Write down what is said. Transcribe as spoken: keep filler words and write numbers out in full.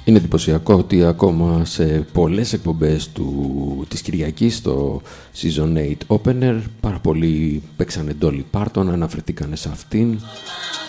Είναι εντυπωσιακό ότι ακόμα σε πολλές εκπομπές του, της Κυριακής στο Season eight Opener πάρα πολλοί παίξανε Dolly Parton, αναφερθήκανε σε αυτήν.